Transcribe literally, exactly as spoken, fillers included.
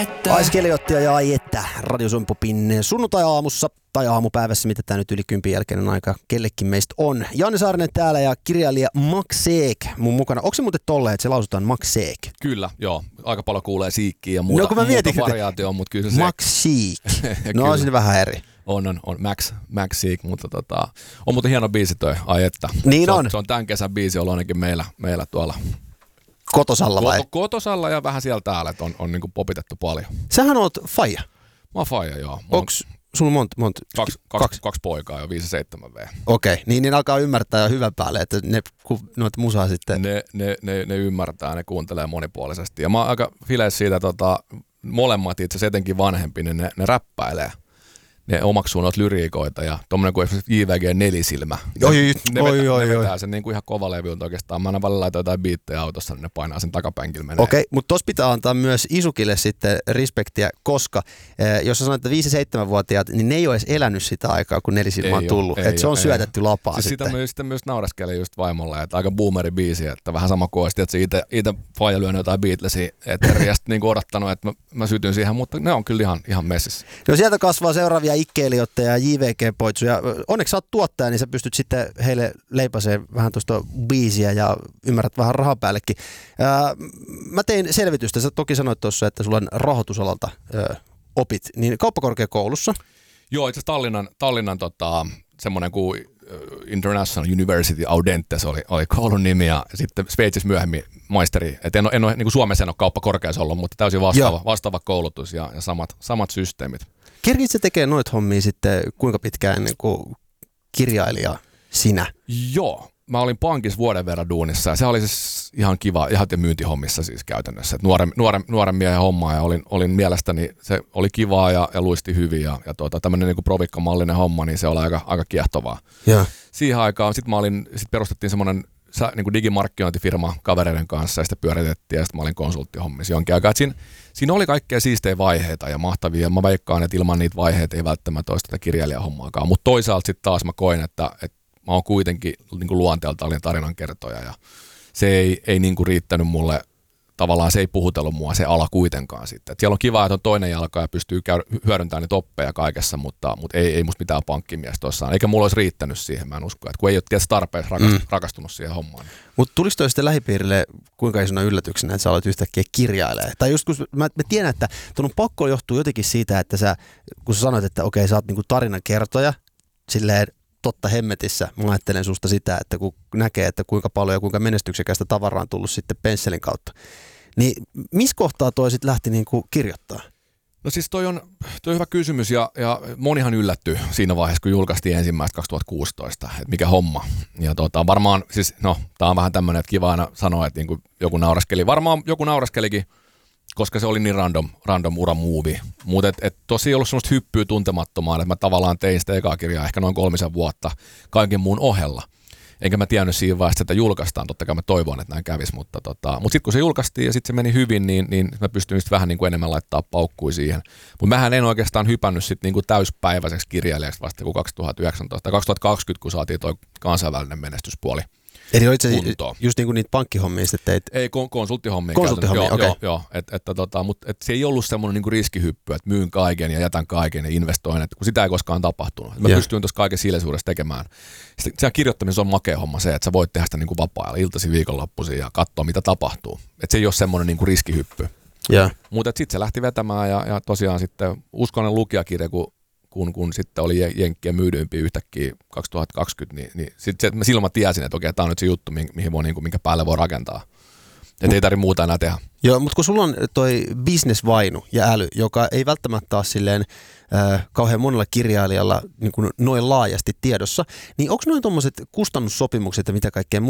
Aiskeliottia ja ai että Radio Suomi-popin sunnuntai-aamussa tai aamupäivässä, mitä tämä nyt yli kympin jälkeinen aika kellekin meistä on. Janne Saarinen täällä ja kirjailija Max Seek mun mukana. Onko se muuten tolleen, että se lausutaan Max Seek? Kyllä, joo. Aika paljon kuulee siikkiä ja muuta, no, muuta mietin, variaatioon, mutta kyllä se Max Seek. No on siinä vähän eri. On, on, on Max, Max Seek, mutta tota, on muuten hieno biisi toi, ai että. Niin se on. on. Se on tämän kesän biisi, ollut ainakin meillä, meillä tuolla. Kotosalla vai? Kotosalla ja vähän siellä täällä, että on, on niin kuin popitettu paljon. Sähän oot faija. Mä oon faija, joo. Onks sulla monta? Mont, kaksi, kaksi, kaksi. kaksi poikaa jo, viisi ja seitsemän V. Okei, okay. niin, niin alkaa ymmärtää jo hyvän päälle, että ne, kun noita musaa sitten... Ne, ne, ne, ne ymmärtää, ne kuuntelee monipuolisesti. Ja mä oon aika fileis siitä, tota, molemmat itse asiassa etenkin vanhempi, niin ne, ne räppäilee. Ne omaksuu noita lyriikoita ja tommonen kuin esimerkiksi J V G Nelisilmä. Oi, ne oi, vetää, oi, ne oi. vetää sen niin kuin ihan kovalevyltä oikeastaan. Mä aina välillä laitan jotain biittejä autossa, niin ne painaa sen takapenkillä menee. Okei, mutta tossa pitää antaa myös Isukille sitten respektiä, koska eh, jos sä sanoit, että viisi seitsemän vuotiaat, niin ne ei ole edes elänyt sitä aikaa, kun Nelisilmä on tullut. Että se on ei, syötetty ei. lapaa siis sitten. Sitä myös, sitten myös naureskeli just vaimolle, että aika boomeri biisi, että vähän sama kuin olisi, että itse, itse faija lyönyt jotain Beatlesia eteriä, niin odottanut, että mä, mä sytyn siihen, mutta ne on kyllä ihan, ihan messissä. No sieltä kasvaa seuraavia ikkeilijoita ja J V G-poitsuja. Onneksi sä oot tuottaja, niin sä pystyt sitten heille leipaseen vähän tuosta biisiä ja ymmärrät vähän rahan päällekin. Ää, mä tein selvitystä. Sä toki sanoit tuossa, että sulla on rahoitusalalta ää, opit. Niin kauppakorkeakoulussa? Joo, itse asiassa Tallinnan, Tallinnan tota, semmoinen kuin International University Audentes oli, oli koulun nimi ja sitten Sveitsissä myöhemmin maisteri. Et en ole, en ole, niin kuin Suomessa en ole kauppakorkeassa ollut, mutta täysin vastaava, vastaava koulutus ja, ja samat, samat systeemit. Kerkit sä tekee noita hommia sitten kuinka pitkään ennen kuin kirjailija sinä? Joo. Mä olin pankissa vuoden verran duunissa ja se oli siis ihan kiva, ihan myyntihommissa siis käytännössä. Et nuoren, nuoren, nuoren miehen hommaa ja olin, olin mielestäni, se oli kivaa ja, ja luisti hyvin ja, ja tuota, tämmöinen niinku provikkamallinen homma, niin se oli aika, aika kiehtovaa. Ja. Siihen aikaan sitten mä olin, sit perustettiin semmoinen niin digimarkkinointifirma kavereiden kanssa ja sitä pyöritettiin ja sitten mä olin konsulttihommissa jonkin aikaa. Siinä, siinä oli kaikkea siistejä vaiheita ja mahtavia. Mä veikkaan, että ilman niitä vaiheita ei välttämättä olisi tätä kirjailijahommaakaan. Mutta toisaalta sitten taas mä koin, että, että mä oon kuitenkin niin kuin luonteelta olin tarinankertoja ja se ei, ei niin kuin riittänyt mulle, tavallaan se ei puhutellut mua se ala kuitenkaan sitten. Et siellä on kiva, että on toinen jalka ja pystyy käy, hyödyntämään niitä oppeja kaikessa, mutta, mutta ei, ei musta mitään pankkimiestä tuossa. Eikä mulla olisi riittänyt siihen, mä en usko. Et kun ei ole tietysti tarpeeksi rakast, mm. rakastunut siihen hommaan. Mutta tuliko toi sitten lähipiirille kuinka isona yllätyksenä, että sä aloit yhtäkkiä kirjailemaan? Tai just kun mä, mä tiedän, että tuon on pakko johtua jotenkin siitä, että sä, kun sä sanoit, että okei, sä oot niinku tarinankertoja, silleen totta hemmetissä, mä ajattelen susta sitä, että kun näkee, että kuinka paljon ja kuinka menestyksekästä tavaraa on tullut sitten pensselin kautta. Niin missä kohtaa toi sitten lähti niinku kirjoittaa? No siis toi on, toi on hyvä kysymys ja, ja monihan yllättyi siinä vaiheessa, kun julkaistiin ensimmäistä kaksituhattakuusitoista, että mikä homma. Ja tota, varmaan, siis no, tää on vähän tämmönen, että kiva aina sanoa, että niinku joku nauraskeli. Varmaan joku nauraskelikin, koska se oli niin random, random ura movie. Mutta et, et tosi ei ollut semmoista hyppyä tuntemattomaan, että mä tavallaan tein sitä ekaa kirjaa ehkä noin kolmisen vuotta kaiken muun ohella. Enkä mä tiennyt siinä vaiheessa, että julkaistaan. Totta kai mä toivon, että näin kävisi, mutta, tota, mutta sitten kun se julkaistiin ja sitten se meni hyvin, niin, niin mä pystyin vähän niin kuin enemmän laittaa paukkui siihen. Mutta mähän en oikeastaan hypännyt sitten niin kuin täyspäiväiseksi kirjailijaksi vasta kuin kaksituhattayhdeksäntoista tai kaksituhattakaksikymmentä, kun saatiin toi kansainvälinen menestyspuoli. Eli olit se just niin kuin niitä pankkihommia sitten teit? Ei, konsulttihommia. Konsulttihommia, okei. Okay. Joo, joo et, et, tota, mutta et se ei ollut semmoinen niinku riskihyppy, että myyn kaiken ja jätän kaiken ja investoin, että kun sitä ei koskaan tapahtunut. Mä yeah. pystyin tuossa kaiken hiljaisuudessa tekemään. Sitten siellä kirjoittamisessa on makea homma se, että sä voit tehdä sitä niinku vapaa-ajalla, iltasi, viikonloppuisin ja katsoa mitä tapahtuu. Että se ei ole semmoinen niinku riskihyppy. Yeah. Mutta sitten se lähti vetämään ja, ja tosiaan sitten uskollinen lukijakirja, kun Kun, kun sitten oli jenkkien myydympi yhtäkkiä kaksituhattakaksikymmentä, niin, niin sitten mä silloin mä tiesin, että okei, tämä on nyt se juttu, mihin voi, niin kuin, minkä päälle voi rakentaa. Että ei tarvitse muuta enää tehdä. Joo, mutta kun sulla on toi business-vainu ja äly, joka ei välttämättä ole silleen äh, kauhean monella kirjailijalla niin kuin noin laajasti tiedossa, niin onko noin tuommoiset kustannussopimukset ja mitä kaikkea